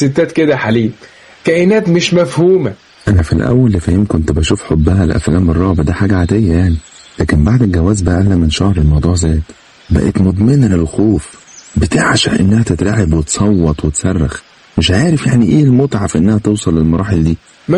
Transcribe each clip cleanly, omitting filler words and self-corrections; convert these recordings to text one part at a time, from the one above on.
ستات كده حليم، كائنات مش مفهومة. انا في الاول لفهم كنت بشوف حبها لافلام الرعب ده حاجة عادية يعني، لكن بعد الجواز بأقل من شهر الموضوع زاد، بقت مدمنة للخوف، بتعشق انها تترعب وتصوت وتصرخ. مش عارف يعني ايه المتعة في انها توصل للمراحل دي. ما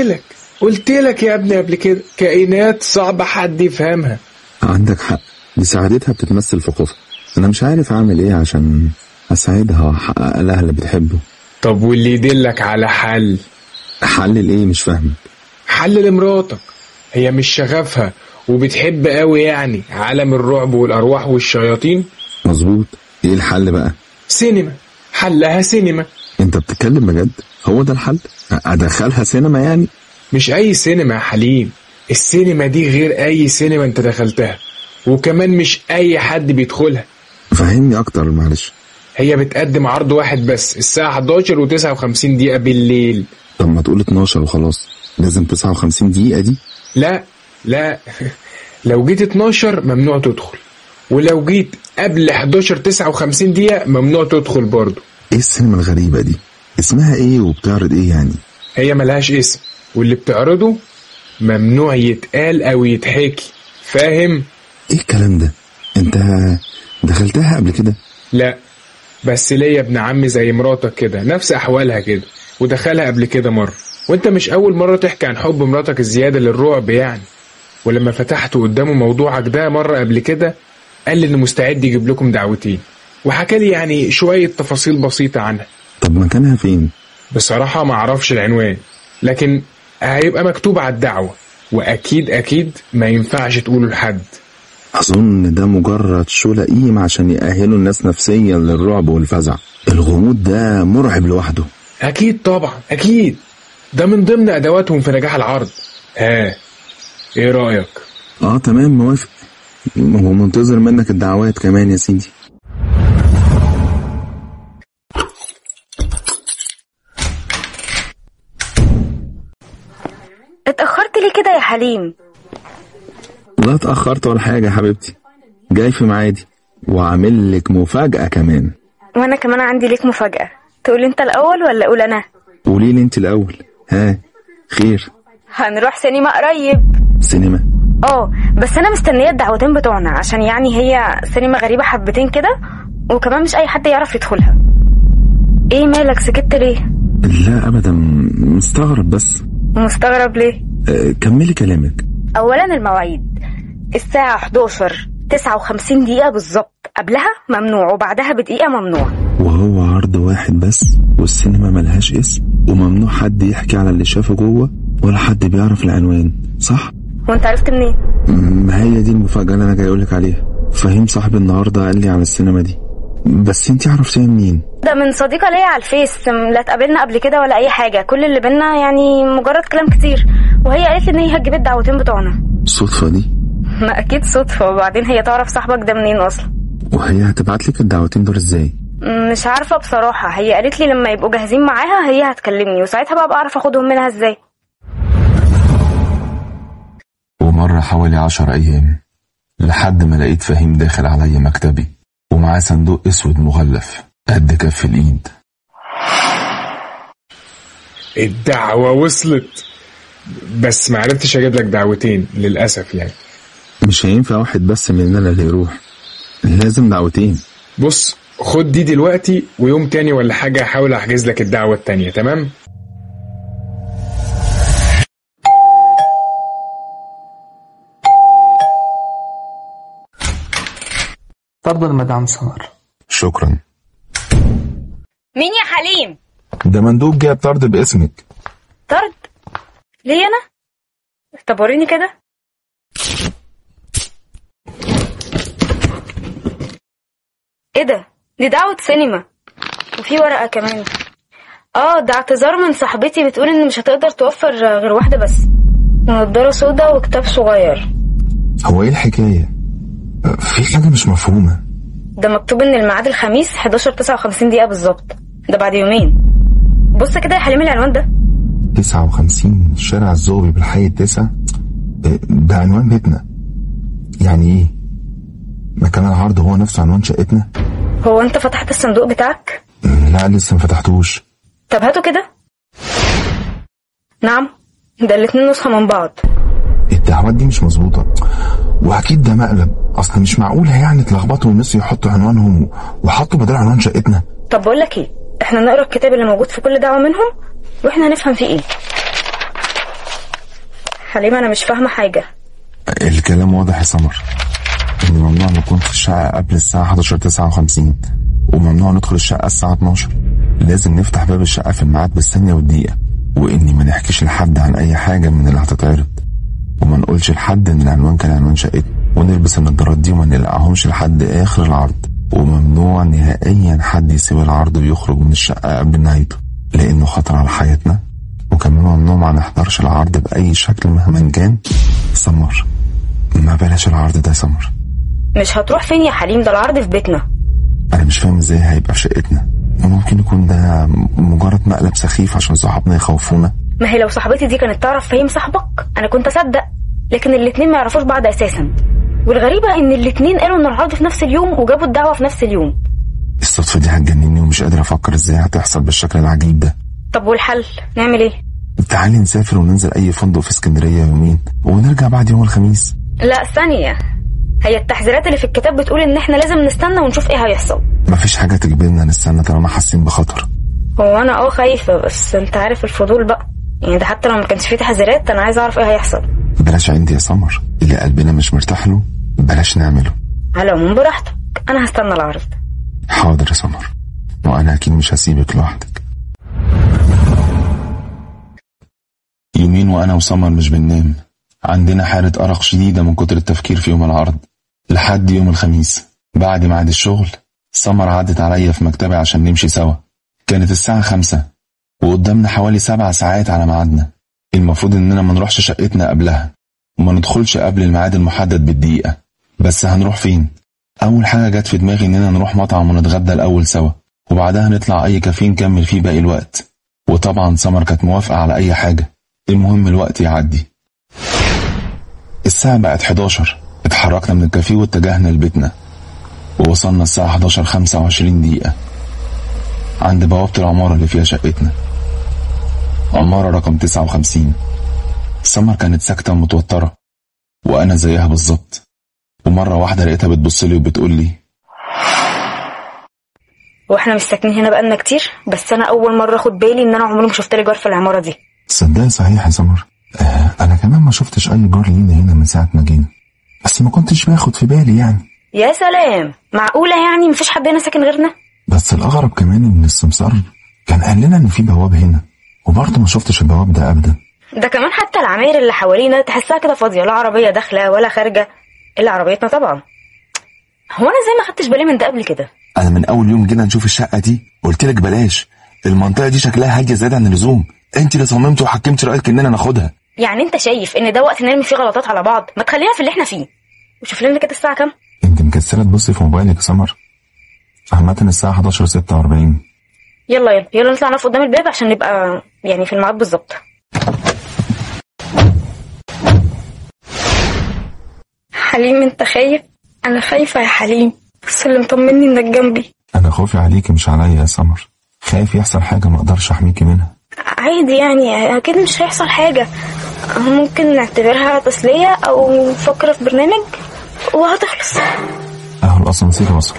قلت لك يا ابني قبل كده، كائنات صعبة حد يفهمها. عندك حق، دي سعادتها بتتمثل في خوفها. انا مش عارف اعمل ايه عشان اساعدها واحقق لها اللي بتحبه. طب واللي يدلك على حل؟ حل الايه؟ مش فاهمك. حل لمراتك، هي مش شغفها وبتحب قوي يعني عالم الرعب والارواح والشياطين. مظبوط، ايه الحل بقى؟ سينما، حلها سينما. انت بتتكلم بجد؟ هو ده الحل؟ ادخلها سينما يعني؟ مش اي سينما يا حليم، السينما دي غير اي سينما انت دخلتها، وكمان مش اي حد بيدخلها. فهمني اكتر معلش. هي بتقدم عرض واحد بس الساعة 11 و59 دقيقة بالليل. طب ما تقول 12 وخلاص، لازم 59 دقيقة دي؟ لا لو جيت 12 ممنوع تدخل، ولو جيت قبل 11 59 دقيقة ممنوع تدخل برضو. ايه السينما الغريبة دي؟ اسمها ايه وبتعرض ايه يعني؟ هي ملهاش اسم، واللي بتعرضه ممنوع يتقال او يتحكي، فاهم؟ ايه الكلام ده؟ انت دخلتها قبل كده؟ لا، بس ليا ابن عمي زي مراتك كده، نفس احوالها كده، ودخلها قبل كده مرة. وانت مش اول مرة تحكي عن حب مراتك الزيادة للرعب يعني. ولما فتحت قدامه موضوعك ده مرة قبل كده، قال لي انه مستعد يجيب لكم دعوتين، وحكى لي يعني شوية تفاصيل بسيطة عنها. طب مكانها فين؟ بصراحة ما اعرفش العنوان، لكن هيبقى مكتوب على الدعوة، واكيد ما ينفعش تقوله لحد. اظن ده مجرد شو لئيم عشان يأهلوا الناس نفسيا للرعب والفزع. الغموض ده مرعب لوحده. اكيد طبعا، اكيد ده من ضمن ادواتهم في نجاح العرض. ايه رأيك؟ تمام، موافق، ومنتظر منك الدعوات كمان يا سيدي. اتأخرت ليه كده يا حليم؟ لا اتأخرت ولا حاجة يا حبيبتي، جاي في ميعادي وعامل لك مفاجأة كمان. وانا كمان عندي ليك مفاجأة. تقول انت الاول ولا اقول انا؟ قولي لي انت الاول. خير؟ هنروح سينما قريب. سينما؟ بس انا مستنية الدعوتين بتوعنا، عشان يعني هي سينما غريبة حبتين كده، وكمان مش اي حد يعرف يدخلها. ايه مالك سكت ليه؟ لا ابدا، مستغرب بس. مستغرب ليه؟ كملي كلامك. اولا المواعيد الساعة 11 59 دقيقة بالظبط، قبلها ممنوع وبعدها بدقيقة ممنوع. وهو عرض واحد بس، والسينما ملهاش اسم، وممنوع حد يحكي على اللي شافه جوه، ولا حد بيعرف العنوان، صح؟ وانت عرفت منين؟ ما هي دي المفاجأة اللي انا جاي اقولك عليها. فهيم صاحبي النهاردة قال لي على السينما دي. بس انتي عرفتيها منين؟ ده من صديقة ليا على الفيس، لا اتقابلنا قبل كده ولا اي حاجة، كل اللي بينا يعني مجرد كلام كتير، وهي قالت لي ان هي هتجيب الدعوتين بتوعنا. صدفة دي؟ ما اكيد صدفة، وبعدين هي تعرف صاحبك ده منين اصلا؟ وهي هتبعت لك الدعوتين دول ازاي؟ مش عارفة بصراحة، هي قالت لي لما يبقوا جاهزين معاها هي هتكلمني، وساعتها بقى بعرف اخدهم منها ازاي. ومرة حوالي 10 ايام لحد ما لقيت فهيم داخل عليا مكتبي ومعاه صندوق اسود مغلف قد كف الايد. الدعوة وصلت، بس ما عرفتش اجيب لك دعوتين للأسف يعني. مش هينفع واحد بس مننا اللي يروح، لازم دعوتين. بص، خد دي دلوقتي، ويوم تاني ولا حاجة هحاول احجز لك الدعوة التانية، تمام؟ تفضل مدام سمر. شكرا. مين يا حليم؟ ده مندوب جايب طرد باسمك. طرد؟ ليه انا؟ طب وريني كده. ايه ده؟ دي دعوة سينما، وفي ورقة كمان. ده اعتذار من صاحبتي بتقول ان مش هتقدر توفر غير واحدة بس، ونضارة سودا وكتاب صغير. هو ايه الحكاية؟ في حاجة مش مفهومة. ده مكتوب ان الميعاد الخميس 11 59 دقيقة بالظبط، ده بعد يومين. بص كده يا حليم العنوان ده 59 شارع الزغبي بالحي 9. ده عنوان بيتنا. يعني ايه؟ مكان العرض هو نفس عنوان شقتنا؟ هو انت فتحت الصندوق بتاعك؟ لا لسه ما فتحتوش. طب هاتوا كده. نعم، ده الاتنين نسخة من بعض. الدعوات دي مش مظبوطة، واكيد ده مقلب. اصل مش معقولة يعني اتلخبطوا ونسيوا يحطوا عنوانهم وحطوا بدل عنوان شقتنا. طب بقول لك ايه، احنا نقرا الكتاب اللي موجود في كل دعوة منهم واحنا هنفهم فيه ايه. حليمة انا مش فاهمة حاجة. الكلام واضح يا سمر، ان ممنوع نكون في الشقة قبل الساعة 11:59 وممنوع ندخل الشقة الساعة 12. لازم نفتح باب الشقة في الميعاد بالثانية والدقيقة، واني ما نحكيش لحد عن اي حاجة من اللي هتتعرض، وما نقولش لحد ان العنوان كان عنوان شقتنا، ونلبس النضارات دي وما نلقاهمش لحد اخر العرض. وممنوع نهائيا حد يسيب العرض ويخرج من الشقة قبل نهايته، لانه خطر على حياتنا. وكمان ممنوع ما نحضرش العرض باي شكل مهما كان. سمر، ما بلاش العرض ده يا سمر. مش هتروح فين يا حليم؟ ده العرض في بيتنا. انا مش فاهم ازاي هيبقى في شقتنا. ممكن يكون ده مجرد مقلب سخيف عشان صحابنا يخوفونا. ما هي لو صاحبتي دي كانت تعرف فهيم صاحبك انا كنت اصدق، لكن الاتنين ما يعرفوش بعض اساسا. والغريبة ان الاتنين قالوا ان العرض في نفس اليوم وجابوا الدعوة في نفس اليوم. الصدفة دي هتجنني ومش قادر افكر ازاي هتحصل بالشكل العجيب ده. طب والحل نعمل ايه؟ تعالي نسافر وننزل اي فندق في اسكندرية يومين ونرجع بعد يوم الخميس. لا ثانية، هي التحذيرات اللي في الكتاب بتقول ان احنا لازم نستنى ونشوف ايه هيحصل. مفيش حاجة تجبرنا نستنى طالما حاسين بخطر. هو انا خايفة، بس انت عارف الفضول بقى، يعني ده حتى لو ما كانش فيه تحذيرات انا عايزة اعرف ايه هيحصل. بلاش عندي يا سمر، اللي قلبنا مش مرتاح له بلاش نعمله. على العموم براحتك، انا هستنى العرض. حاضر يا سمر، وانا اكيد مش هسيبك لوحدك. يومين وانا وسمر مش بننام، عندنا حالة أرق شديدة من كتر التفكير في يوم العرض. لحد يوم الخميس بعد ميعاد الشغل سمر عدت عليا في مكتبي عشان نمشي سوا. كانت الساعة 5 وقدامنا حوالي 7 ساعات على ميعادنا. المفروض اننا ما نروحش شقتنا قبلها وما ندخلش قبل الميعاد المحدد بالدقيقة. بس هنروح فين؟ اول حاجة جت في دماغي اننا نروح مطعم ونتغدى الاول سوا، وبعدها نطلع اي كافيه نكمل فيه باقي الوقت. وطبعا سمر كانت موافقة على اي حاجة، المهم الوقت يعدي. الساعة بقت 11، اتحركنا من الكافيه واتجهنا لبيتنا، ووصلنا الساعة 11:25 دقيقة عند بوابة العمارة اللي فيها شقتنا، عمارة رقم 59. سمر كانت ساكتة ومتوترة وأنا زيها بالظبط، ومرة واحدة لقيتها بتبصلي وبتقولي: واحنا مش ساكنين هنا بقالنا كتير، بس أنا أول مرة أخد بالي إن أنا عمري ما شفت لي جار في العمارة دي. تصدقي صحيح يا سمر، أنا كمان ما شفتش أي جار لينا هنا من ساعة ما جينا، بس ما كنتش باخد في بالي يعني. يا سلام، معقولة يعني مفيش حد هنا ساكن غيرنا؟ بس الأغرب كمان إن السمسار كان قال لنا إن في بواب هنا، وبرضه ما شفتش البواب ده أبدا. ده كمان حتى العماير اللي حوالينا تحسها كده فاضية، لا عربية داخلة ولا خارجة إلا عربيتنا طبعا. هو أنا زي ما خدتش بالي من ده قبل كده؟ أنا من أول يوم جينا نشوف الشقة دي قلت لك بلاش، المنطقة دي شكلها هادية زيادة عن اللزوم، أنت اللي صممت وحكمت رأيك إننا ناخدها. يعني أنت شايف إن ده وقت نرمي فيه غلطات على بعض؟ ما تخلينا في اللي إحنا فيه. وشوف لنا كده الساعة كام؟ أنت مكسلة تبصي في موبايلك يا سمر. عامة الساعة 11:46. يلا نطلع نقف قدام الباب عشان نبقى يعني في الميعاد بالظبط. حليم انت خايف؟ انا خايفة يا حليم، بس اللي مطمني انك جنبي. انا خوفي عليكي مش عليا يا سمر، خايف يحصل حاجة ما اقدرش احميكي منها. عادي يعني، اكيد مش هيحصل حاجة، ممكن نعتبرها تسلية او نفكر في برنامج وهتخلص. اهو الاسانسير وصل.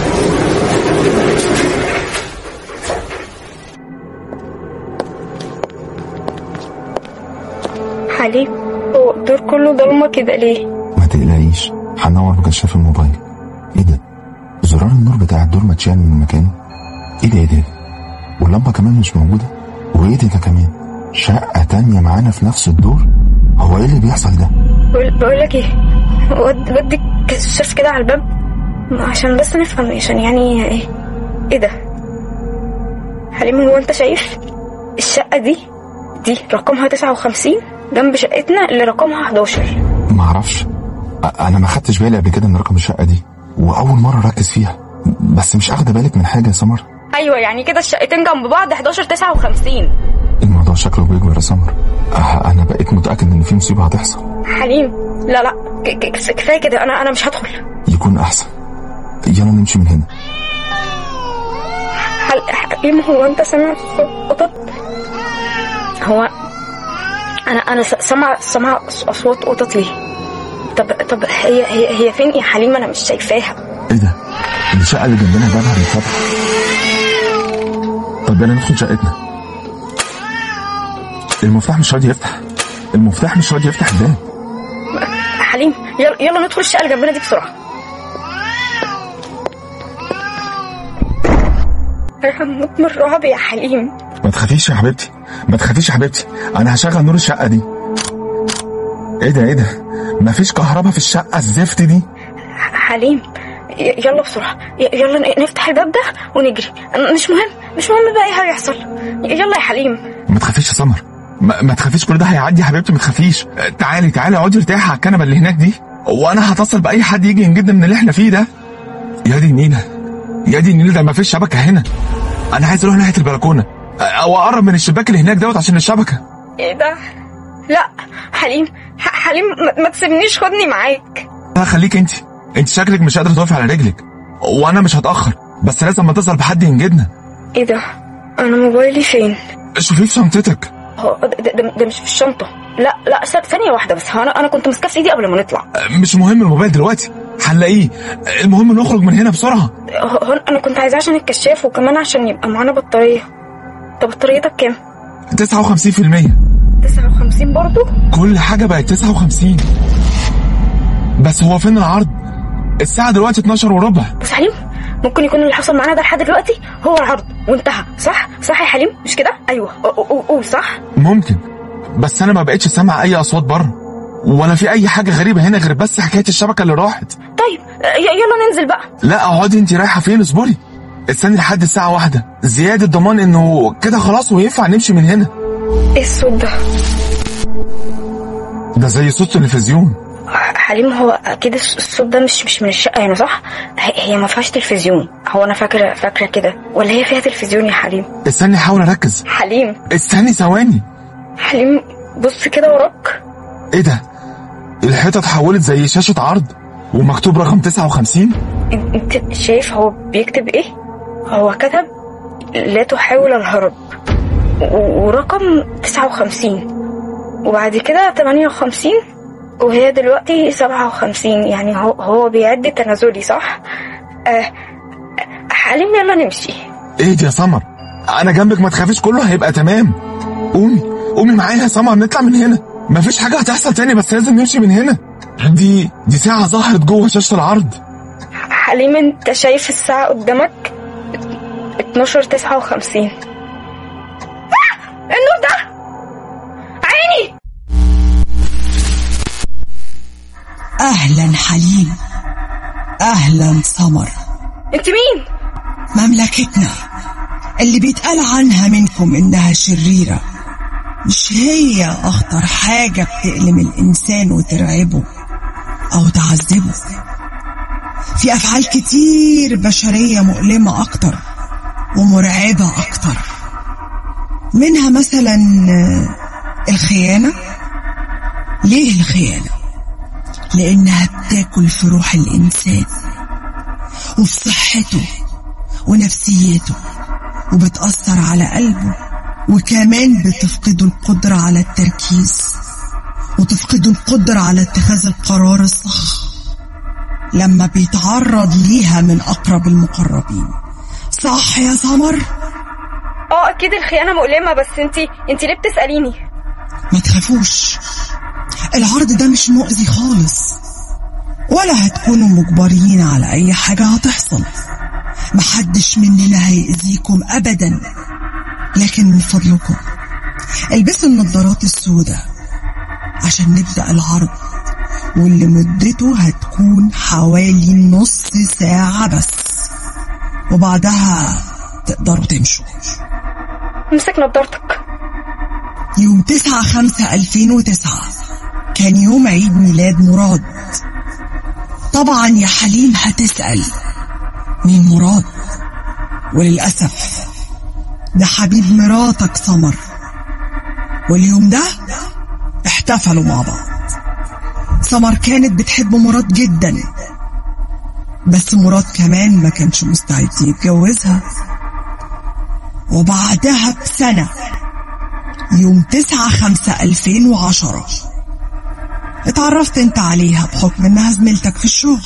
حليم، هو الدور كله ضلمة كده ليه؟ ما تقلقيش، هنور بكشاف الموبايل. ايه ده؟ زرار النور بتاع الدور متشال من مكانه. ايه ده؟ واللمبة كمان مش موجودة. وايه ده كمان؟ شقة تانية معانا في نفس الدور. هو ايه اللي بيحصل ده؟ بقول لك ايه، ودي كشاف كده على الباب عشان بس نفهم، عشان يعني ايه ده؟ حليم، هو انت شايف الشقة دي رقمها 59 جنب شقتنا اللي رقمها 11؟ معرفش، انا ما خدتش بالي قبل كده من رقم الشقة دي، واول مرة اركز فيها. بس مش اخده بالك من حاجة يا سمر؟ ايوه يعني كده الشقتين جنب بعض 11-59. الموضوع شكله بيكبر يا سمر، انا بقيت متأكد ان في مصيبة هتحصل. حليم لا كفاية كده، انا مش هدخل. يكون احسن، يلا نمشي من هنا. حليم، هو انت سامع قطط؟ هو انا سامع اصوات قطط ليه؟ طب هي فين يا حليم؟ انا مش شايفاها. ايه ده؟ الشقه اللي جنبنا بابها بيتفتح. طب يلا ندخل شقتنا. المفتاح مش راضي يفتح الباب. حليم يلا ندخل الشقه اللي جنبنا دي بسرعه. هموت من الرعب يا حليم. ما تخافيش يا حبيبتي، انا هشغل نور الشقه دي. ايه ده؟ مفيش كهرباء في الشقه الزفت دي. حليم يلا بسرعه، يلا نفتح الباب ده ونجري. مش مهم بقى اي حاجه يحصل. يلا يا حليم. ما تخافيش يا سمر، ما تخافيش، كل ده هيعدي يا حبيبتي، ما تخافيش. تعالي اقعدي ارتاحي على الكنبه اللي هناك دي، وانا هتصل باي حد يجي ينجدنا من اللي احنا فيه ده. يا دي النيله ده ما فيش شبكه هنا. انا عايز اروح ناحيه البلكونه او اقرب من الشباك اللي هناك دوت عشان الشبكه. ايه ده؟ لا حليم ما تسيبنيش، خدني معاك. خليك انت شكلك مش قادره تقفي على رجلك، وانا مش هتاخر، بس لازم اتصل بحد ينجدنا. ايه ده؟ انا موبايلي فين؟ شوفيه في شنطتك. ده مش في الشنطه. لا ثانيه واحده بس. انا كنت ماسكاه في ايدي قبل ما نطلع. مش مهم الموبايل دلوقتي، هنلاقيه. المهم نخرج من هنا بسرعه. انا كنت عايزاه عشان الكشاف، وكمان عشان يبقى معانا بطاريه. طب بطاريتك كام؟ 59%. 59 برضو؟ كل حاجه بقت 59. بس هو فين العرض؟ الساعه دلوقتي 12:15. بس حليم، ممكن يكون اللي حصل معانا ده لحد دلوقتي هو العرض وانتهى. صح يا حليم، مش كده؟ ايوه قول صح. ممكن، بس انا ما بقتش سامع اي اصوات بره، ولا في اي حاجه غريبه هنا غير بس حكايه الشبكه اللي راحت. طيب يلا ننزل بقى. لا اقعدي، انت رايحه فين؟ اصبري، استني لحد الساعه 1 زياده ضمان انه كده خلاص وينفع نمشي من هنا. ايه الصوت ده؟ ده زي صوت تلفزيون. حليم، هو اكيد الصوت ده مش من الشقه هنا، صح؟ هي ما فيهاش تلفزيون. هو انا فاكره كده، ولا هي فيها تلفزيون يا حليم؟ استني احاول اركز. حليم استني ثواني. حليم بص كده وراك. ايه ده؟ الحيطه اتحولت زي شاشه عرض ومكتوب رقم 59. انت شايف هو بيكتب ايه؟ هو كتب لا تحاول الهرب، ورقم 59، وبعد كده 58، وهي دلوقتي 57. يعني هو بيعد تنازلي، صح؟ حليم يلا نمشي. ايه دي يا سمر؟ انا جنبك، ما تخافيش، كله هيبقى تمام. قومي معايا يا سمر، نطلع من هنا. مفيش حاجه هتحصل تاني، بس لازم نمشي من هنا. دي ساعه ظهرت جوه شاشه العرض. حليم انت شايف الساعه قدامك 12:59. النور ده عيني. اهلا حليم، اهلا سمر. انت مين؟ مملكتنا اللي بيتقال عنها منكم انها شريرة، مش هي اخطر حاجة بتألم الانسان وترعبه او تعذبه. في افعال كتير بشرية مؤلمة اكتر ومرعبة اكتر، منها مثلا الخيانة. ليه الخيانة؟ لانها بتاكل في روح الانسان وفي صحته ونفسيته، وبتأثر على قلبه، وكمان بتفقده القدرة على التركيز، وتفقده القدرة على اتخاذ القرار الصح لما بيتعرض ليها من أقرب المقربين. صح يا سمر؟ اكيد الخيانة مؤلمة، بس انتي ليه بتسأليني؟ ما تخافوش، العرض ده مش مؤذي خالص، ولا هتكونوا مجبرين على اي حاجة هتحصل. محدش مننا هيأذيكم ابدا، لكن من فضلكم البسوا النظارات السوداء عشان نبدأ العرض، واللي مدته هتكون حوالي نص ساعة بس، وبعدها تقدروا تمشوا. امسك نظارتك. يوم 9/5/2009 كان يوم عيد ميلاد مراد. طبعا يا حليم هتسأل مين مراد؟ وللأسف ده حبيب مراتك سمر، واليوم ده احتفلوا مع بعض. سمر كانت بتحب مراد جدا، بس مراد كمان ما كانش مستعد يتجوزها. وبعدها بسنة يوم 9/5/2010 اتعرفت انت عليها بحكم انها زميلتك في الشغل،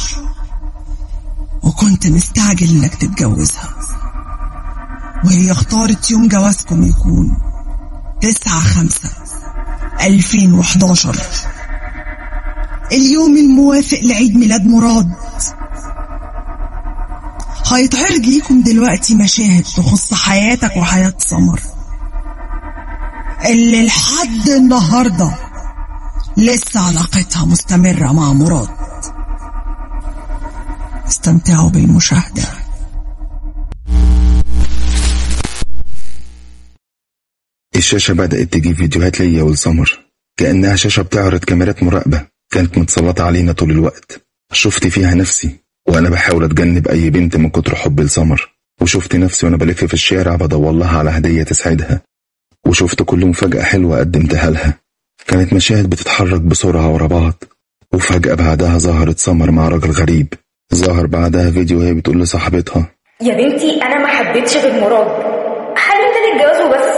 وكنت مستعجل انك تتجوزها، وهي اختارت يوم جوازكم يكون 9/5/2011 اليوم الموافق لعيد ميلاد مراد. هيتعرض ليكم دلوقتي مشاهد تخص حياتك وحياة سمر اللي لحد النهاردة لسه علاقتها مستمرة مع مراد. استمتعوا بالمشاهدة. الشاشة بدأت تجيب فيديوهات ليا ولسمر كأنها شاشة بتعرض كاميرات مراقبة كانت متسلطة علينا طول الوقت. شفت فيها نفسي وأنا بحاول أتجنب أي بنت من كتر حبي لسمر، وشفت نفسي وأنا بلف في الشارع بدور لها على هدية تسعدها، وشفت كل مفاجأة حلوة قدمتها لها. كانت مشاهد بتتحرك بسرعة ورا بعض، وفجأة بعدها ظهرت سمر مع راجل غريب. ظهر بعدها فيديو وهي بتقول لصاحبتها: يا بنتي أنا ما حبيتش غير مراد، حليم ده نتجوزه بس.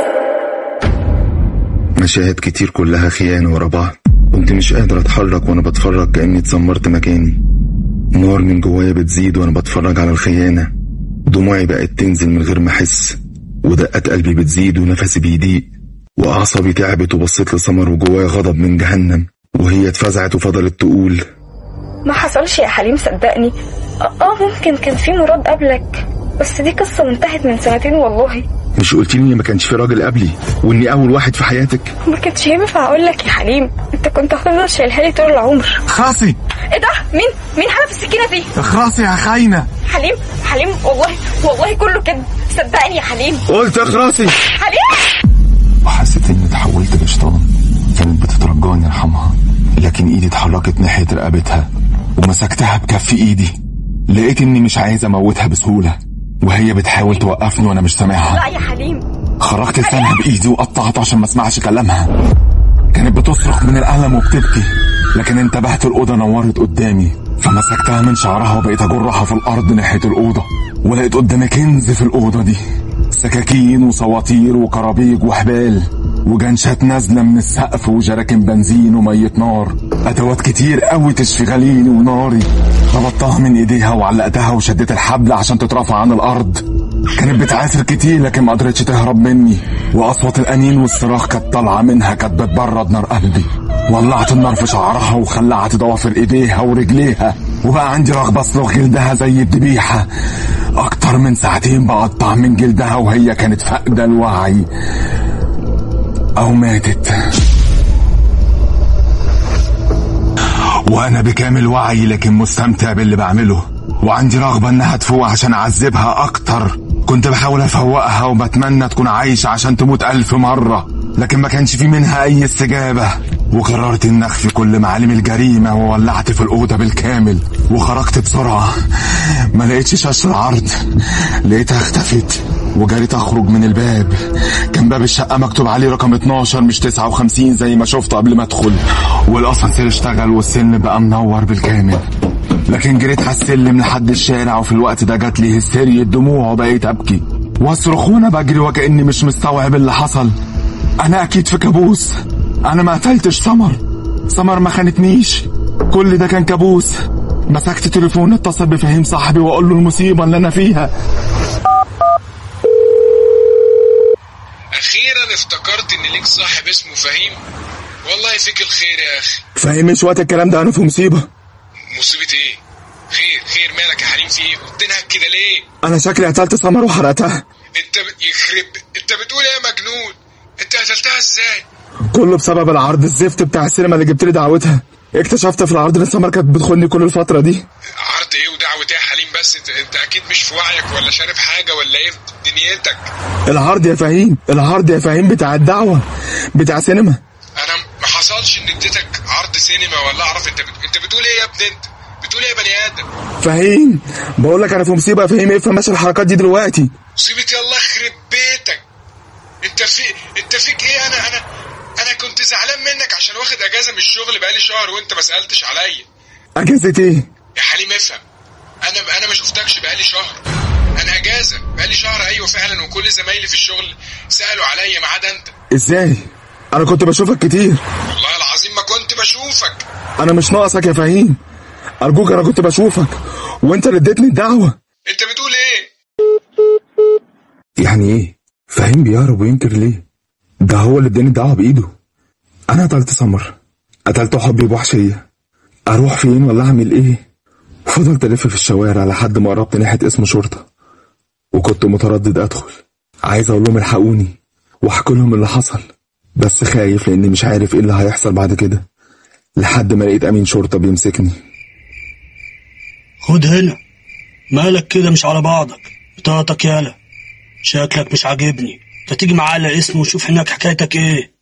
مشاهد كتير كلها خيانة ورا بعض. كنت مش قادر اتحرك وانا بتفرج كأني اتسمرت مكاني. نار من جوايا بتزيد وانا بتفرج على الخيانة. دموعي بقت تنزل من غير ما احس، ودقات قلبي بتزيد ونفسي بيضيق واعصابي تعبت. وبصيت لسمر وجوايا غضب من جهنم، وهي اتفزعت وفضلت تقول: ما حصلش يا حليم صدقني. ممكن كان في مراد قبلك، بس دي قصة انتهت من 2 سنين والله. مش قلتي لي ما كانش في راجل قبلي واني اول واحد في حياتك؟ ما كانش ينفع اقول لك يا حليم، انت كنت هتفضل شايلها لي طول العمر. خاصي. ايه ده؟ مين حلف السكينة فيه؟ اخرسي يا خاينة. حليم والله كله كده، صدقني يا حليم. قلت اخرسي. حليم. وحسيت اني اتحولت لشيطان. كانت بتترجاني ارحمها، لكن ايدي اتحركت ناحية رقبتها ومسكتها بكف ايدي. لقيت اني مش عايز اموتها بسهولة، وهي بتحاول توقفني وانا مش سامعها. لا يا حليم. خرجت لسانها بايدي وقطعت عشان ما اسمعش كلامها. كانت بتصرخ من الالم وبتبكي، لكن انتبهت الأوضة نورت قدامي، فمسكتها من شعرها وبقيت أجرها في الأرض ناحية الأوضة. ولقيت قدامي كنز في الأوضة دي، سكاكين وصواتير وكرابيج وحبال وجنشات نازلة من السقف وجراكن بنزين ومية نار، أدوات كتير قوي تشفي غليلي وناري. ربطتها من إيديها وعلقتها وشدت الحبل عشان تترفع عن الأرض. كانت بتعافر كتير لكن ما قدرتش تهرب مني، وأصوات الأنين والصراخ كانت طالعة منها كانت بتبرد نار قلبي. ولعت النار في شعرها وخلعت ضوافر إيديها ورجليها، وبقى عندي رغبة أصلغ جلدها زي الذبيحة. أكتر من 2 ساعتين بقطع من جلدها وهي كانت فاقدة الوعي أو ماتت، وأنا بكامل وعي لكن مستمتع باللي بعمله، وعندي رغبة إنها تفوق عشان أعذبها أكتر. كنت بحاول أفوقها وبتمنى تكون عايشة عشان تموت 1000 مرة، لكن ما كانش في منها أي استجابة. وقررت إن أخفي كل معالم الجريمة، وولعت في الأوضة بالكامل وخرجت بسرعة. ما لقيتش شاشة العرض، لقيتها اختفت، وجريت أخرج من الباب. كان باب الشقة مكتوب عليه رقم 12 مش 59 زي ما شفت قبل ما أدخل، والأسانسير اشتغل والسلم بقى منور بالكامل. لكن جريت على السلم لحد الشارع، وفي الوقت ده جات لي هستيريا دموع وبقيت أبكي واصرخ وانا بجري وكأني مش مستوعب اللي حصل. أنا أكيد في كابوس، أنا ما قتلتش سمر ما خانتنيش، كل ده كان كابوس. مسكت تليفون اتصل بفهيم صاحبي واقول له المصيبة اللي أنا فيها. أخيرا افتكرت إن ليك صاحب اسمه فهيم، والله فيك الخير يا أخي. فهيم مش وقت الكلام ده، أنا في مصيبة. مصيبة إيه؟ خير مالك يا حليم؟ في إيه؟ وبتنهك كده ليه؟ أنا شكلي قتلت سمر وحرقتها. أنت بتقول إيه يا مجنون؟ أنت قتلتها إزاي؟ كله بسبب العرض الزفت بتاع السينما اللي جبت لي دعوتها. اكتشفت في العرض ان سمر كانت بتخوني كل الفترة دي. عرض ايه ودعوة ايه يا حليم؟ بس انت اكيد مش في وعيك ولا شارب حاجة ولا ايه في دنيتك؟ العرض يا فهيم بتاع الدعوة بتاع سينما. انا ما حصلش ان اديتك عرض سينما ولا اعرف. انت بتقول ايه يا ابني؟ انت بتقول ايه يا بني ادم؟ فهيم بقول لك انا في مصيبة يا فهيم. افهم ماشي الحركات دي دلوقتي. مصيبة؟ يلا خرب بيتك. انت فيك ايه؟ انا كنت زعلان منك عشان واخد اجازة من الشغل بقالي شهر وانت ما سألتش عليا. اجازة ايه يا حليم؟ افهم، انا ما شفتكش بقالي شهر. انا اجازه بقالي شهر. ايوه فعلا، وكل زمايلي في الشغل سالوا عليا ما عدا انت. ازاي؟ انا كنت بشوفك كتير. والله العظيم ما كنت بشوفك. انا مش ناقصك يا فهيم، ارجوك انا كنت بشوفك وانت اللي اديتني الدعوه. انت بتقول ايه؟ يعني ايه؟ فهيم بيهرب وينكر ليه؟ ده هو اللي اداني الدعوه بايده. انا قتلت سمر، قتلت حبي بوحشيه. اروح فين ولا اعمل ايه؟ فضلت الف في الشوارع لحد ما قربت ناحيه اسم شرطه، وكنت متردد ادخل، عايز اقول لهم الحقوني واحكي لهم اللي حصل، بس خايف لاني مش عارف ايه اللي هيحصل بعد كده، لحد ما لقيت امين شرطه بيمسكني. خد هنا، مالك كده مش على بعضك؟ بطاقتك يالا، شكلك مش عاجبني. انت تيجي معايا على اسمه وشوف هناك حكايتك ايه.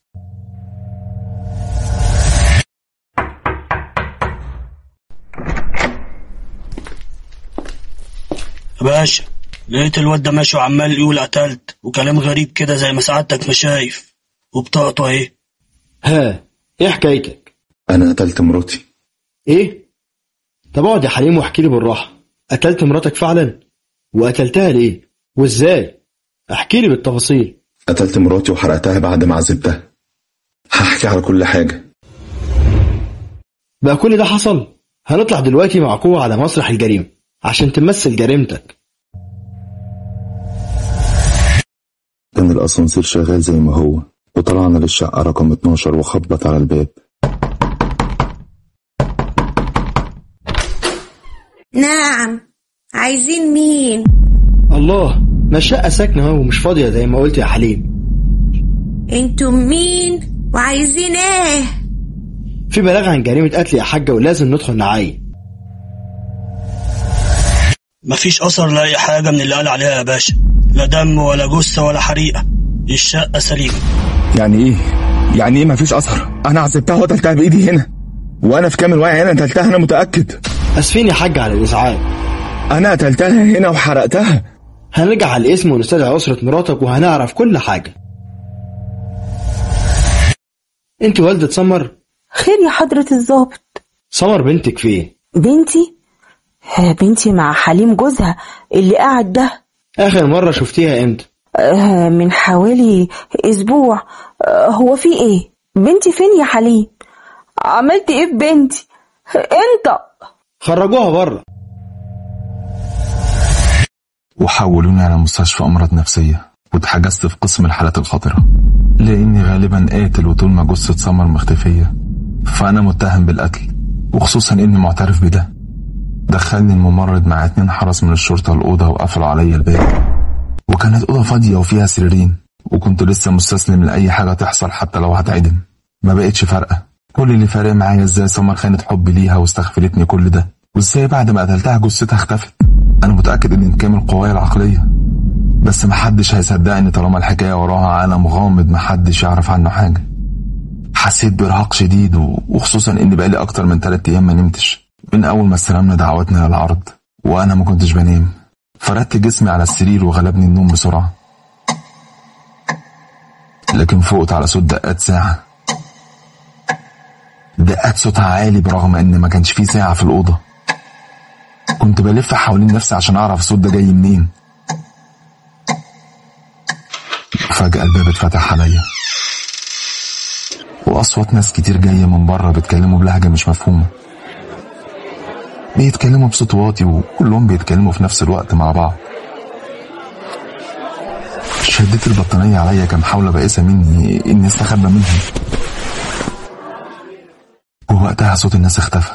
يا باشا، لقيت الواد ده ماشي وعمال يقول قتلت وكلام غريب كده زي ما سعادتك ما شايف، وبطاقته اهي. ها، ايه حكايتك؟ انا قتلت مراتي. ايه؟ طب اقعد يا حليم واحكي لي بالراحه. قتلت مراتك فعلا؟ وقتلتها ليه؟ وازاي؟ احكي لي بالتفاصيل. قتلت مراتي وحرقتها بعد ما عذبتها. هحكي على كل حاجه. بقى كل ده حصل؟ هنطلع دلوقتي مع قوه على مسرح الجريمه عشان تمثل جريمتك. كان الاسانسير شغال زي ما هو، وطلعنا للشقه رقم 12 وخبط على الباب. نعم، عايزين مين؟ الله، ما الشقه ساكنه اهو ومش فاضيه زي ما قلت يا حليم. انتم مين وعايزين ايه؟ في بلاغ عن جريمه قتل يا حاجه ولازم ندخل نعاين. مفيش اثر لاي حاجه من اللي قال عليها يا باشا، لا دم ولا جثه ولا حريقه، الشقه سليمه. يعني ايه؟ يعني ايه مفيش اثر؟ انا عذبتها وقتلتها بايدي هنا، وانا في كامل وعي. انا قتلتها، انا متاكد. اسفين يا حاج على الازعاج. انا قتلتها هنا وحرقتها. هنرجع على الاسم ونستدعي اسره مراتك وهنعرف كل حاجه. انت والدة سمر؟ خير يا حضرة الضابط. سمر بنتك فين؟ بنتي مع حليم جوزها اللي قاعد ده. اخر مرة شفتيها امتى؟ من حوالي اسبوع. هو في ايه؟ بنتي فين يا حليم؟ عملت ايه ببنتي؟ انت خرجوها بره وحولوني على مستشفى امراض نفسيه، واتحجزت في قسم الحالات الخطره لاني غالبا قاتل، وطول ما جثه سمر مختفيه فانا متهم بالقتل، وخصوصا اني معترف بده. دخلني الممرض مع 2 حرس من الشرطه الاوضه وقفلوا عليا الباب، وكانت اوضه فاضيه وفيها سريرين، وكنت لسه مستسلم لاي حاجه تحصل حتى لو هتعدم. ما بقتش فارقه، كل اللي فارق معايا ازاي سمر خانت حبي ليها واستغفلتني كل ده، وازاي بعد ما قتلتها جثتها اختفت. انا متاكد اني كامل قوايا العقليه، بس محدش هيصدقني طالما الحكايه وراها عالم غامض محدش يعرف عنه حاجه. حسيت بإرهاق شديد، وخصوصا اني بقالي اكتر من 3 ايام ما نمتش من اول ما استلمنا دعوتنا للعرض، وانا ما كنتش بنام. فردت جسمي على السرير وغلبني النوم بسرعه، لكن فوقت على صوت دقات ساعه. دقات صوتها عالي برغم ان ما كانش فيه ساعه في الاوضه. كنت بلف حوالين نفسي عشان اعرف الصوت ده جاي منين. فجأة الباب اتفتح عليا، واصوات ناس كتير جايه من بره بيتكلموا بلهجه مش مفهومه، بيتكلموا بصوت واطي وكلهم بيتكلموا في نفس الوقت مع بعض. شديت البطانيه عليا كمحاوله بائسه مني اني استخبى منهم، ووقتها صوت الناس اختفى.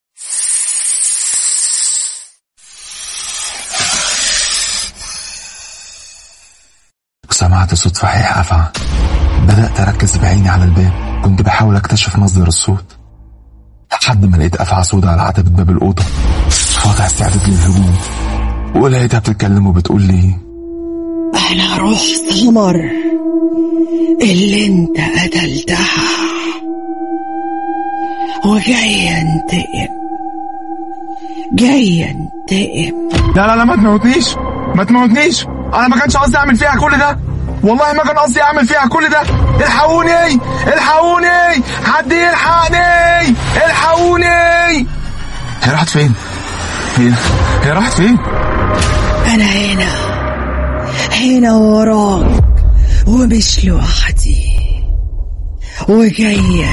وسمعت صوت صحيح أفعى. بدأت أركز بعيني على الباب، كنت بحاول أكتشف مصدر الصوت لحد ما لقيت أفعى سودة على عتبة باب الأوضة وضع استعداد للهجوم، ولقيتها بتتكلم وبتقول لي: أنا روح سمر اللي انت قتلتها وجاي انتقم، جاي انتقم. لا ما تموتنيش، ما تموتنيش. انا ما كانش قصدي اعمل فيها كل ده، والله ما كان قصدي اعمل فيها كل ده. الحقوني الحقوني، حد يلحقني، الحقوني. هي راحت فين؟ هي راحت فين؟ أنا هنا وراك ومش لوحدي، وجاي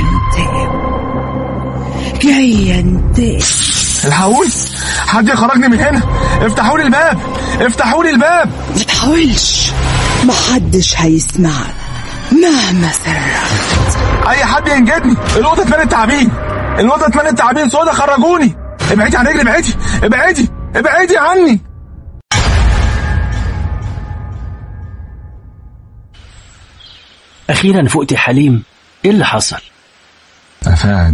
انتقم. الحقوني، حد يخرجني من هنا، افتحوا لي الباب، افتحوا لي الباب. ما تحاولش، محدش هيسمعك مهما صرخت. اي حد ينجدني، الاوضه اتملت تعابين سودا، خرجوني. ابعدي عن رجلي، ابعدي عني. اخيرا فقت يا حليم، ايه اللي حصل؟ أفاعي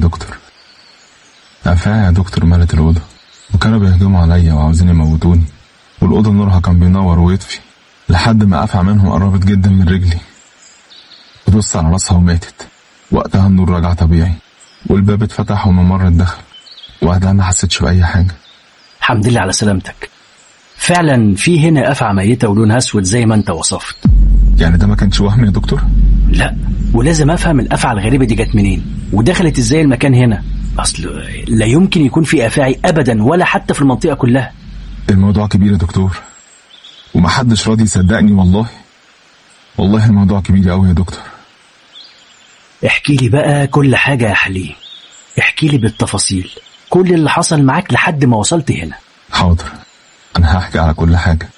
يا دكتور مالت الأوضة، وكانوا بيهجموا عليا وعاوزين يموتوني، والأوضة نورها كان بينور ويطفي لحد ما أفعى منهم قربت جدا من رجلي، بص على راسها وماتت. وقتها النور رجع طبيعي والباب اتفتح وممر دخل، وقتها ما حسيتش بأي حاجة. الحمد لله على سلامتك. فعلا في هنا أفعى ميتة ولونها أسود زي ما أنت وصفت. يعني ده ما كانش وهم يا دكتور؟ لا، ولازم أفهم الأفعى الغريبة دي جت منين ودخلت إزاي المكان هنا. أصل لا يمكن يكون في أفاعي أبدا، ولا حتى في المنطقة كلها. الموضوع كبير يا دكتور، ومحدش راضي يصدقني. والله الموضوع كبير قوي يا دكتور. احكي لي بقى كل حاجة يا حليم، احكي لي بالتفاصيل كل اللي حصل معاك لحد ما وصلت هنا. حاضر، أنا هحكي على كل حاجة.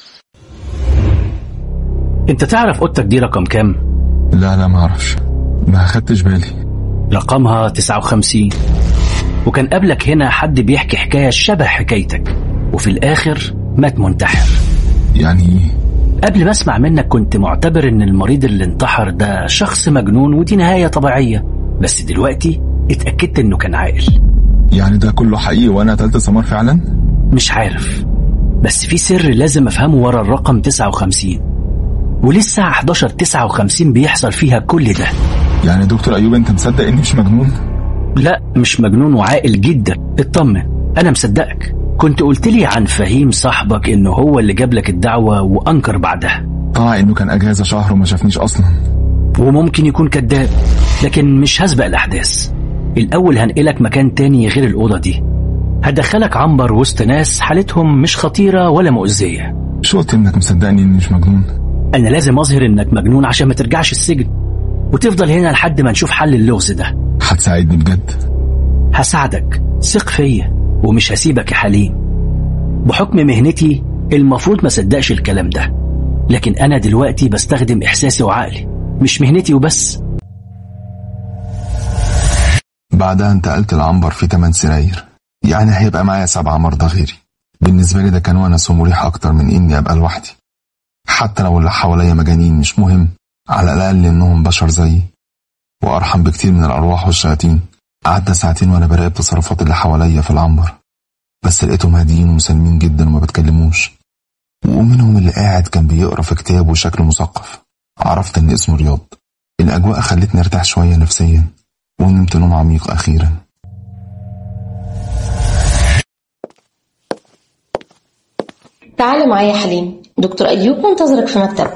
انت تعرف اوضتك دي رقم كام؟ لا ما اعرفش، ما اخدتش بالي. رقمها 59، وكان قبلك هنا حد بيحكي حكاية شبه حكايتك وفي الآخر مات منتحر. يعني ايه؟ قبل ما اسمع منك كنت معتبر ان المريض اللي انتحر ده شخص مجنون ودي نهاية طبيعية، بس دلوقتي اتأكدت انه كان عاقل. يعني ده كله حقيقي وانا قتلت سمر فعلا؟ مش عارف، بس في سر لازم افهمه ورا الرقم 59، ولسه 11/59 بيحصل فيها كل ده. يعني دكتور أيوب انت مصدق اني مش مجنون؟ لا مش مجنون وعاقل جدا، اطمن انا مصدقك. كنت قلت لي عن فهيم صاحبك انه هو اللي جاب لك الدعوة وانكر بعدها. طلع انه كان اجازة شهر وما شافنيش اصلا. وممكن يكون كذاب، لكن مش هسبق الاحداث. الاول هنقلك مكان تاني غير الاوضة دي، هدخلك عنبر وسط ناس حالتهم مش خطيرة ولا مؤذية. شو قلت انك مصدقني اني مش مجنون؟ انا لازم اظهر انك مجنون عشان ما ترجعش السجن وتفضل هنا لحد ما نشوف حل اللغز ده. هتساعدني بجد؟ هساعدك، ثق فيا ومش هسيبك يا حليم. بحكم مهنتي المفروض ما صدقش الكلام ده، لكن انا دلوقتي بستخدم احساسي وعقلي، مش مهنتي وبس. بعدها انتقلت العنبر في 8 سراير، يعني هيبقى معايا 7 مرضى غيري. بالنسبة لي ده كان ونس ومريح اكتر من اني ابقى لوحدي. حتى لو اللي حواليا مجانين مش مهم، على الأقل إنهم بشر زيي وأرحم بكتير من الأرواح والشياطين. قعدت ساعتين وأنا براقب تصرفات اللي حواليا في العنبر، بس لقيتهم هاديين ومسالمين جدا وما بتكلموش، ومنهم اللي قاعد كان بيقرأ في كتاب وشكله مثقف. عرفت إن اسمه رياض. الأجواء خلتني أرتاح شوية نفسيا ونمت نوم عميق أخيرا. تعال معايا يا حليم، دكتور أيوب منتظرك في مكتب.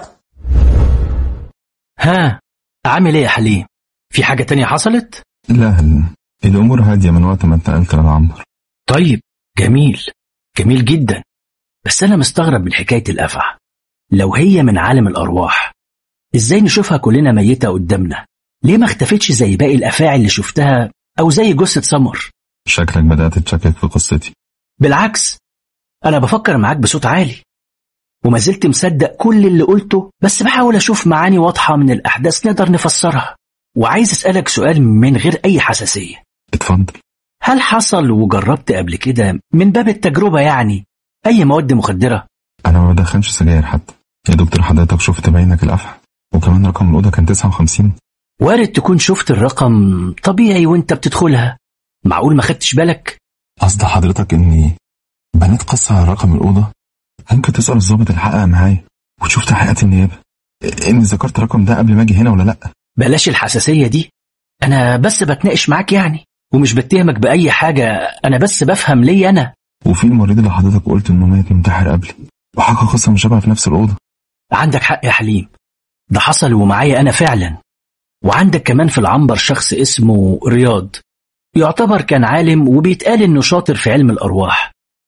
ها، عامل ايه يا حليم؟ في حاجة تانية حصلت؟ لا، الأمور هادية من وقت ما انتقلت للعنبر. طيب، جميل جدا. بس أنا مستغرب من حكاية الأفعى. لو هي من عالم الأرواح، إزاي نشوفها كلنا ميتة قدامنا؟ ليه ما اختفتش زي باقي الأفاعي اللي شفتها أو زي جثة سمر؟ شكلك بدأت تشكك في قصتي. بالعكس، أنا بفكر معاك بصوت عالي وما زلت مصدق كل اللي قلته، بس بحاول أشوف معاني واضحة من الأحداث نقدر نفسرها. وعايز أسألك سؤال من غير أي حساسية. اتفضل. هل حصل وجربت قبل كده من باب التجربة يعني أي مواد مخدرة؟ أنا ما بدخنش سجاير حتى يا دكتور. حضرتك شفت بعينك الأفعى، وكمان رقم الأوضة كان 59. وارد تكون شفت الرقم طبيعي وانت بتدخلها، معقول ما خدتش بالك؟ قصد حضرتك إني بنيت قصة على رقم الأوضة؟ ممكن تسأل الضابط اللي حقق معايا وتشوف تحقيقات النيابة إني ذكرت الرقم ده قبل ما أجي هنا ولا لأ. بلاش الحساسية دي، أنا بس بتناقش معاك يعني، ومش بتهمك بأي حاجة، أنا بس بفهم ليه أنا. وفي المريض اللي حضرتك قلت إنه مات منتحر قبلي وحكى قصة مشابهة في نفس الأوضة. عندك حق يا حليم، ده حصل ومعايا أنا فعلا. وعندك كمان في العنبر شخص اسمه رياض، يعتبر كان عالم وبيتقال إنه شاطر في علم الأرواح.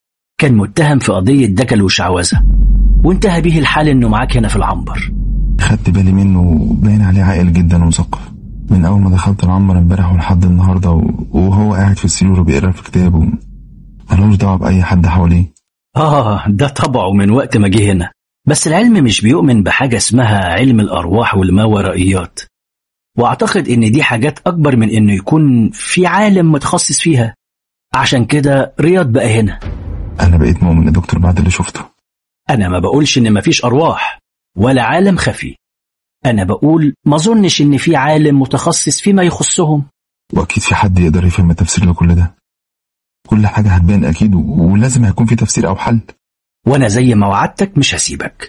كان متهم في قضية دجل وشعوذة، وانتهى به الحال انه معاك هنا في العنبر. خدت بالي منه، باين عليه عاقل جدا ومثقف. من اول ما دخلت العنبر امبارح ولحد النهارده وهو قاعد في السرير وبيقرا في كتابه، ملوش دعوه باي حد حواليه. ده طبعه من وقت ما جه هنا. بس العلم مش بيؤمن بحاجة اسمها علم الأرواح والماورائيات، واعتقد ان دي حاجات اكبر من انه يكون في عالم متخصص فيها. عشان كده رياض بقى هنا. انا بقيت مؤمن يا دكتور بعد اللي شفته. انا ما بقولش ان مفيش ارواح ولا عالم خفي، انا بقول ما ظنش ان في عالم متخصص فيما يخصهم. واكيد في حد يقدر يفهم التفسير لكل ده. كل حاجة هتبان اكيد، ولازم هيكون في تفسير او حل. وانا زي ما وعدتك مش هسيبك.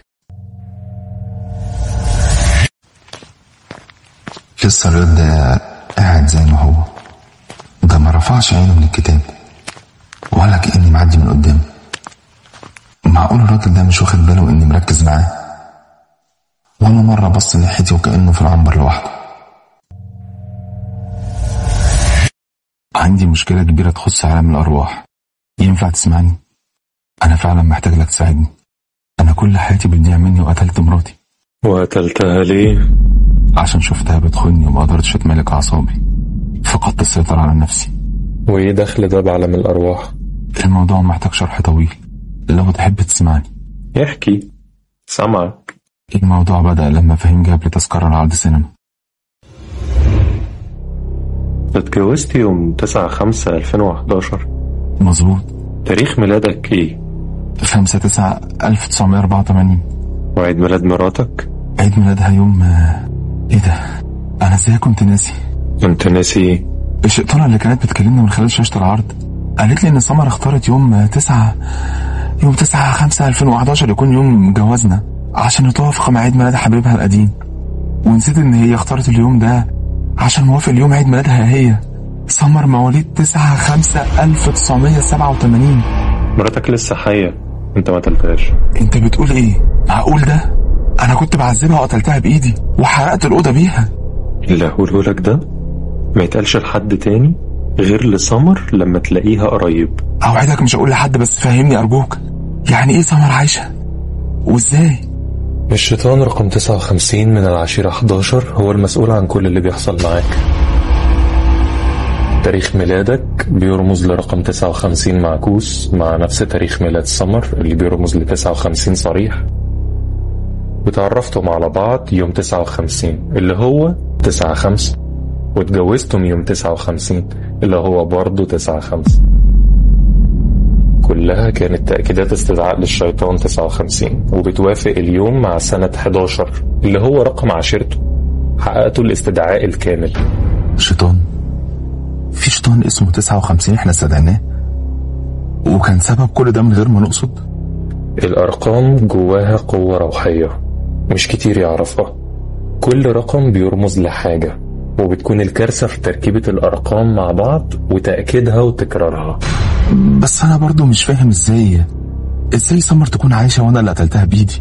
لسه الواد ده قاعد زي ما هو، ده ما رفعش عينه من الكتاب ولا كأني معدي من قدامه. معقول الراجل ده مش واخد باله اني مركز معاه؟ ولا مرة بص ناحيتي وكأنه في العنبر لوحده. عندي مشكلة كبيرة تخص عالم الأرواح. ينفع تسمعني؟ أنا فعلا محتاج لك تساعدني. أنا كل حياتي بتضيع مني وقتلت مراتي. وقتلتها ليه؟ عشان شفتها بتخوني وما قدرتش اتملك أعصابي، فقدت السيطرة على نفسي. وإيه دخل ده بعالم الأرواح؟ الموضوع محتاج شرح طويل، لو تحب تسمعني. احكي، سامعك. الموضوع بدأ لما فهيم جاب لي تذكرة لعرض سينما. اتجوزت يوم 9/5/2011. مظبوط. تاريخ ميلادك ايه؟ 5/9/1984. وعيد ميلاد مراتك؟ عيد ميلادها يوم ايه ده؟ انا ازاي كنت ناسي؟ انت ناسي ايه؟ الشيطانة اللي كانت بتكلمني من خلال شاشة العرض قالت لي ان سمر اختارت يوم 9/5/2011 يكون يوم جوازنا عشان يتوافق مع عيد ميلاد حبيبها القديم. ونسيت ان هي اختارت اليوم ده عشان موافق اليوم عيد ميلادها هي. سمر مواليد 9/5/1987. مراتك لسه حية، انت ما قتلتهاش. انت بتقول ايه؟ معقول ده؟ انا كنت بعذبها وقتلتها بايدي وحرقت الاوضه بيها. اللي هقوله لك ده ما يتقالش لحد تاني غير لسمر لما تلاقيها قريب. اوعدك مش هقول لحد، بس فهمني ارجوك، يعني ايه سمر عايشه وازاي؟ الشيطان رقم 59 من العشيرة 11 هو المسؤول عن كل اللي بيحصل معاك. تاريخ ميلادك بيرمز لرقم 59 معكوس مع نفس تاريخ ميلاد سمر اللي بيرمز ل 59 صريح. وتعرفتم على بعض يوم 59 اللي هو 9/5، واتجوزتم يوم 59 اللي هو برضه 9/5. كلها كانت تأكيدات استدعاء للشيطان 59، وبتوافق اليوم مع سنة 11 اللي هو رقم عشيرته. حققتوا الاستدعاء الكامل. شيطان؟ في شيطان اسمه 59 احنا استدعناه؟ وكان سبب كل ده من غير ما نقصد؟ الأرقام جواها قوة روحية مش كتير يعرفها. كل رقم بيرمز لحاجة، وبتكون الكارثة في تركيبة الأرقام مع بعض وتأكيدها وتكرارها. بس أنا برضو مش فاهم ازاي سمر تكون عايشة وأنا اللي قتلتها بإيدي.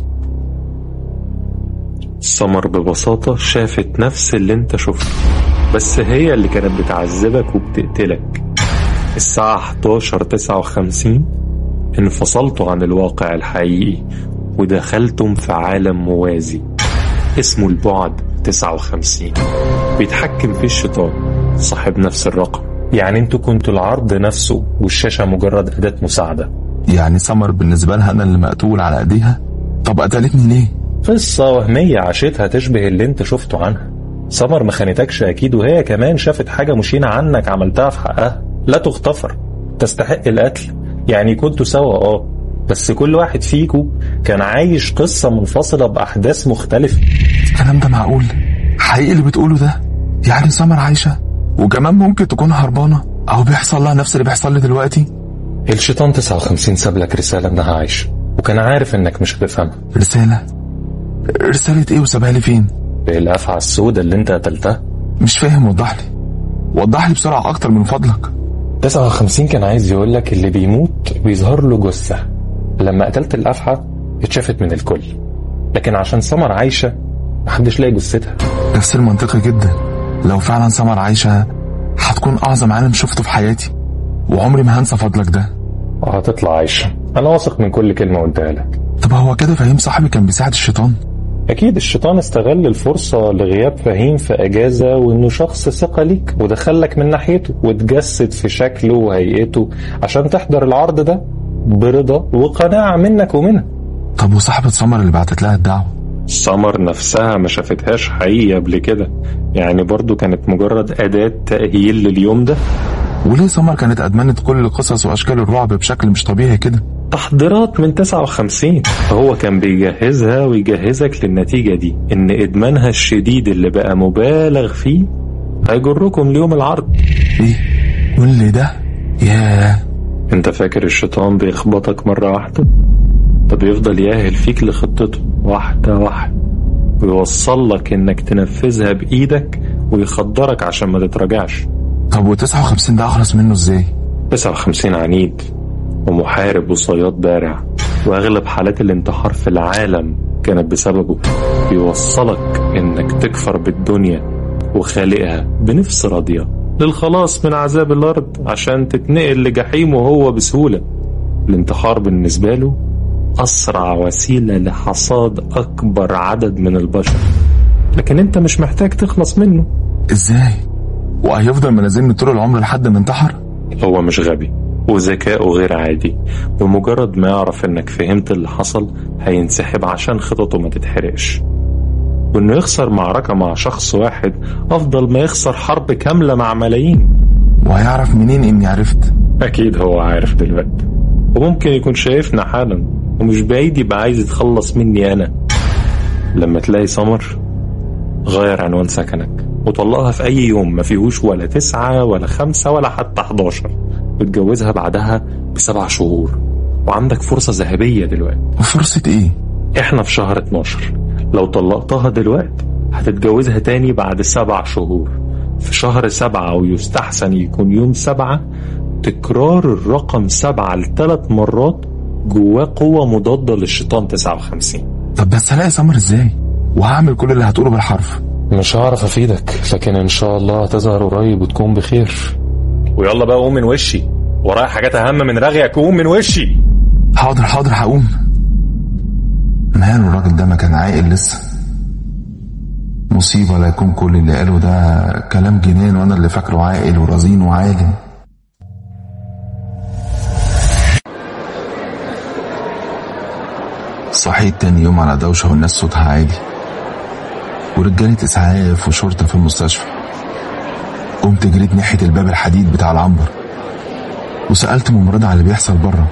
سمر ببساطة شافت نفس اللي انت شفته، بس هي اللي كانت بتعذبك وبتقتلك. الساعة 11:59 انفصلتوا عن الواقع الحقيقي ودخلتم في عالم موازي اسمه البعد 59 بيتحكم فيه الشيطان صاحب نفس الرقم. يعني انتوا كنتوا العرض نفسه والشاشة مجرد أداة مساعدة. يعني سمر بالنسبة لها أنا اللي مقتول على أيديها؟ طب قتلتني ليه؟ قصة وهمية عاشتها تشبه اللي انت شفته عنها. سمر ما خانتكش أكيد، وهي كمان شافت حاجة مشينة عنك عملتها في حقها لا تغتفر، تستحق القتل. يعني كنتوا سوا بس كل واحد فيكو كان عايش قصة منفصلة بأحداث مختلفة. الكلام ده معقول؟ حقيقي اللي بتقوله ده؟ يعني سمر عايشة وكمان ممكن تكون هربانة أو بيحصل لها نفس اللي بيحصل لي دلوقتي؟ الشيطان 59 ساب لك رسالة إنها عايشة، وكان عارف إنك مش هتفهمها. رسالة ايه وسابها لي فين؟ الأفعى السوداء اللي انت قتلتها. مش فاهم، وضح لي بسرعة أكتر من فضلك. 59 كان عايز يقول لك اللي بيموت بيظهر له جثة. لما قتلت الأفعى اتشافت من الكل، لكن عشان سمر عايشة محدش لاقي جثتها. تفسير منطقي جدا. لو فعلا سمر عايشة هتكون أعظم عالم شفته في حياتي، وعمري ما هنسى فضلك ده. وهتطلع عايشة أنا واثق من كل كلمة قلتها لك. طب هو كده فهيم صاحبي كان بيساعد الشيطان؟ أكيد الشيطان استغل الفرصة لغياب فهيم في أجازة، وإنه شخص ثقة ليك ودخلك من ناحيته وتجسد في شكله وهيئته عشان تحضر العرض ده برضا وقناعة منك ومنها. طب وصاحبة سمر اللي بعتت لها الدعوة؟ سمر نفسها ما شافتهاش حقيقة قبل كده، يعني برضو كانت مجرد أداة تأهيل لليوم ده. وليه سمر كانت أدمنت كل قصص وأشكال الرعب بشكل مش طبيعي كده؟ تحضيرات من 59. فهو كان بيجهزها ويجهزك للنتيجة دي، إن إدمانها الشديد اللي بقى مبالغ فيه هيجركم ليوم العرض. إيه؟ كل ده؟ ياه. أنت فاكر الشيطان بيخبطك مرة واحدة؟ طب يفضل ياهل فيك لخطته واحدة واحدة ويوصل لك إنك تنفذها بإيدك ويخدرك عشان ما تتراجعش. طب و59 ده أخلص منه إزاي؟ 59 عنيد ومحارب وصياد بارع، وأغلب حالات الانتحار في العالم كانت بسببه. بيوصلك إنك تكفر بالدنيا وخالقها بنفس راضية للخلاص من عذاب الأرض عشان تتنقل لجحيمه هو بسهولة. الانتحار بالنسبة له أسرع وسيلة لحصاد أكبر عدد من البشر، لكن أنت مش محتاج تخلص منه. إزاي؟ وهيفضل ملازمني طول العمر لحد ما انتحر؟ هو مش غبي وذكائه غير عادي، بمجرد ما يعرف إنك فهمت اللي حصل هينسحب عشان خططه ما تتحرقش. وإنه يخسر معركة مع شخص واحد أفضل ما يخسر حرب كاملة مع ملايين. وهيعرف منين إني عرفت؟ أكيد هو عارف دلوقتي، وممكن يكون شايفنا حالا ومش بعيد يبقى عايز يتخلص مني أنا. لما تلاقي سمر غير عنوان سكنك وطلقها في أي يوم ما فيهوش ولا 9 ولا 5 ولا حتى 11، وتجوزها بعدها ب7 شهور، وعندك فرصة ذهبية دلوقتي. فرصة إيه؟ إحنا في شهر 12، لو طلقتها دلوقتي هتتجوزها تاني بعد 7 شهور في شهر 7، ويستحسن يكون يوم 7. تكرار الرقم 7 ل3 مرات جواه قوة مضادة للشيطان 59. طب بس هلاقي سمر ازاي؟ وهعمل كل اللي هتقوله بالحرف. مش هعرف افيدك، لكن ان شاء الله هتظهر قريب وتكون بخير. ويلا بقى قوم من وشي، ورايا حاجات اهم من رغيك. قوم من وشي. حاضر هقوم. ماله الراجل ده ما كان عاقل لسه؟ مصيبة لا يكون كل اللي قاله ده كلام جنان وانا اللي فاكره عاقل ورزين وعالم. صحيت تاني يوم على دوشة والناس صوتها عالي ورجالة إسعاف وشرطة في المستشفى. قمت جريت ناحية الباب الحديد بتاع العنبر وسألت ممرضة على اللي بيحصل بره.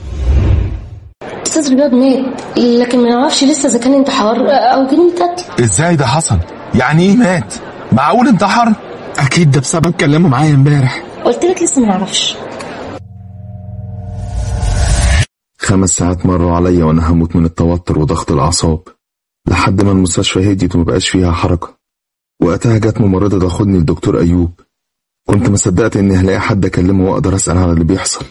أستاذ رياض مات، لكن ما نعرفش لسه إذا كان انتحار أو جريمة قتل. إزاي ده حصل؟ يعني إيه مات؟ معقول انتحر؟ أكيد ده بسبب كلامه معايا امبارح. قلت لك لسه ما نعرفش. 5 ساعات مروا عليا وانا هموت من التوتر وضغط الاعصاب لحد ما المستشفى هديت ومبقاش فيها حركة. وقتها جت ممرضة تاخدني للدكتور ايوب. كنت ما صدقت اني هلاقي حد اكلمه واقدر اسأل على اللي بيحصل.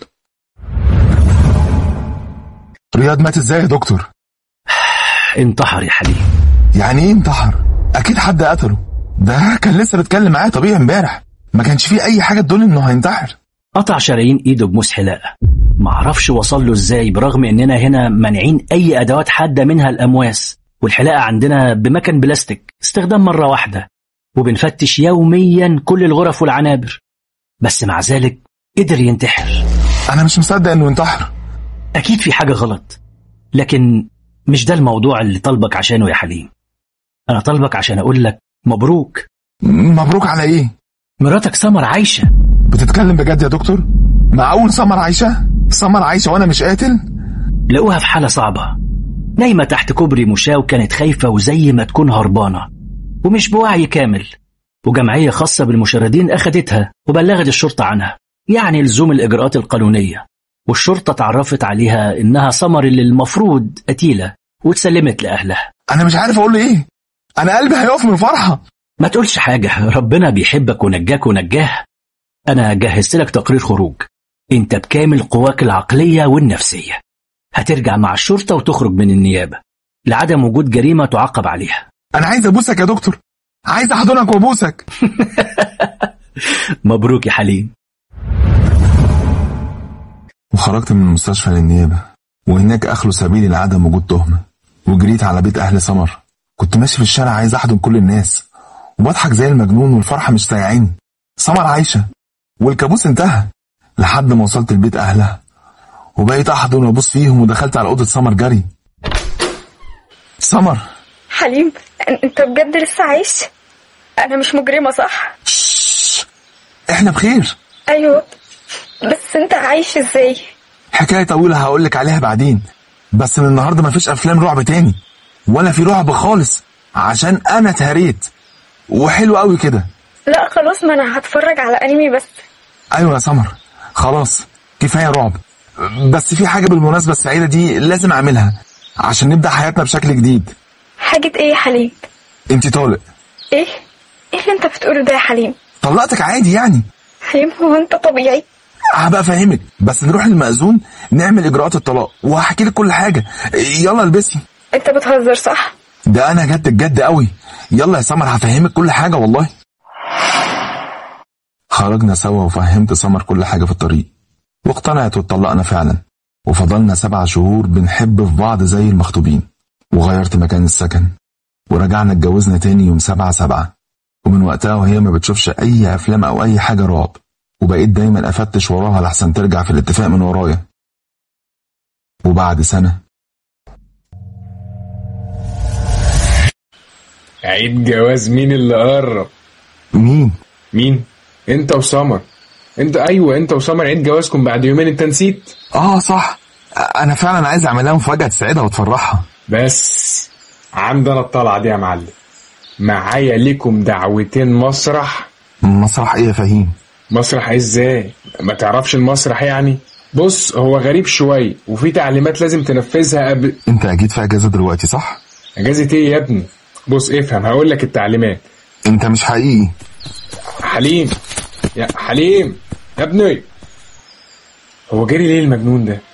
رياض مات ازاي يا دكتور؟ انتحر يا حليم. يعني ايه انتحر؟ اكيد حد قتله، ده كان لسه بتكلم معايا طبيعي امبارح، ما كانش فيه اي حاجة تدل انه هينتحر. قطع شرايين ايده بموس حلاقة، معرفش وصل له ازاي، برغم اننا هنا مانعين اي ادوات حادة منها الامواس، والحلاقة عندنا بمكن بلاستيك استخدام مرة واحدة، وبنفتش يوميا كل الغرف والعنابر، بس مع ذلك قدر ينتحر. انا مش مصدق انه ينتحر. اكيد في حاجة غلط، لكن مش ده الموضوع اللي طلبك عشانه يا حليم. انا طلبك عشان اقول لك مبروك. مبروك على ايه؟ مراتك سمر عايشة. بتتكلم بجد يا دكتور؟ معقول سمر عايشة؟ سمر عايشة وانا مش قاتل؟ لقوها في حالة صعبة، نايمة تحت كوبري مشاة، وكانت خايفة وزي ما تكون هربانة ومش بوعي كامل، وجمعية خاصة بالمشردين أخدتها وبلغت الشرطة عنها، يعني لزوم الإجراءات القانونية. والشرطة تعرفت عليها إنها سمر اللي المفروض قتيلة، واتسلمت لأهلها. أنا مش عارف أقول إيه، أنا قلبي هيقف من فرحة. ما تقولش حاجة، ربنا بيحبك ونجاك ونجاه. أنا جهزت لك تقرير خروج، أنت بكامل قواك العقلية والنفسية. هترجع مع الشرطة وتخرج من النيابة لعدم وجود جريمة تعاقب عليها. أنا عايز أبوسك يا دكتور، عايز أحضنك وأبوسك. مبروك يا حليم. وخرجت من المستشفى للنيابة وهناك أخلو سبيلي لعدم وجود تهمة، وجريت على بيت أهل سمر. كنت ماشي في الشارع عايز أحضن كل الناس وبضحك زي المجنون، والفرحة مش سايعاني. سمر عايشة والكابوس انتهى، لحد ما وصلت البيت أهلها وبقيت أحضن وأبوس فيهم، ودخلت على أوضة سمر جري. سمر. حليم، انت بجد لسه عايش؟ انا مش مجرمة صح؟ احنا بخير. ايوه، بس انت عايش ازاي؟ حكاية طويلة هقولك عليها بعدين، بس من النهاردة مفيش أفلام رعب تاني، ولا في رعب خالص، عشان أنا اتهريت وحلو قوي كده. لا خلاص، ما انا هتفرج على انمي بس. ايوه يا سمر، خلاص كفاية رعب. بس في حاجة بالمناسبة السعيدة دي لازم اعملها عشان نبدأ حياتنا بشكل جديد. حاجة ايه يا حليم؟ انتي طالق. ايه اللي انت بتقوله ده يا حليم؟ طلقتك عادي يعني. حليم، هو انت طبيعي؟ هبقى افهمك، بس نروح للمأذون نعمل اجراءات الطلاق وهحكي لك كل حاجة. يلا البسي. انت بتهزر صح؟ ده انا جد قوي. يلا يا سمر هفهمك كل حاجة والله. خرجنا سوا وفهمت سمر كل حاجة في الطريق، واقتنعت واتطلقنا فعلا، وفضلنا 7 شهور بنحب في بعض زي المخطوبين. وغيرت مكان السكن ورجعنا اتجوزنا تاني يوم 7/7. ومن وقتها وهي ما بتشوفش اي افلام او اي حاجة رعب، وبقيت دايما افتش وراها لحسن ترجع في الاتفاق من ورايا. وبعد سنة عيد جواز مين اللي قرب؟ مين؟ انت وسمر. انت وسمر عيد جوازكم بعد يومين، انت نسيت؟ صح، انا فعلا عايز اعملها مفاجأة تسعدها وتفرحها. بس عندنا الطلعة دي يا معلم، معايا ليكم دعوتين مسرح. مسرح ايه يا فهيم؟ مسرح ايه ازاي؟ ما تعرفش المسرح يعني؟ بص، هو غريب شوية وفي تعليمات لازم تنفذها قبل. انت اكيد في اجازة دلوقتي صح؟ اجازة ايه يا ابني؟ بص افهم، هقولك التعليمات. انت مش حقيقي. حليم يا ابني، هو جري ليه المجنون ده؟